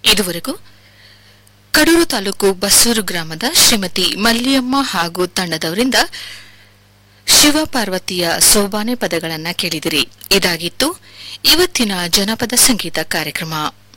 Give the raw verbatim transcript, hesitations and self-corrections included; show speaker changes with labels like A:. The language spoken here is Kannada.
A: ಇದುವರೆಗೂ ಕಡೂರು ತಾಲೂಕು ಬಸ್ಸೂರು ಗ್ರಾಮದ ಶ್ರೀಮತಿ ಮಲ್ಲಿಯಮ್ಮ ಹಾಗೂ ತಂಡದವರಿಂದ ಶಿವಪಾರ್ವತಿಯ ಸೋಬಾನೆ ಪದಗಳನ್ನು ಕೇಳಿದಿರಿ. ಇದಾಗಿತ್ತು ಇವತ್ತಿನ ಜನಪದ ಸಂಗೀತ ಕಾರ್ಯಕ್ರಮ.